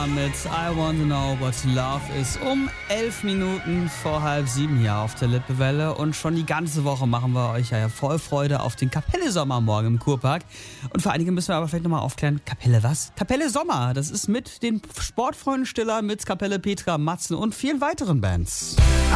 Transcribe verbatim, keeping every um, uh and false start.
Stiller mit I Want to Know What Love Is um elf Minuten vor halb sieben hier auf der Lippewelle. Und schon die ganze Woche machen wir euch ja voll Freude auf den Kapelle Sommer morgen im Kurpark. Und für einige müssen wir aber vielleicht nochmal aufklären, Kapelle was? Kapelle Sommer, das ist mit den Sportfreunden Stiller, mit Kapelle Petra, Matzen und vielen weiteren Bands.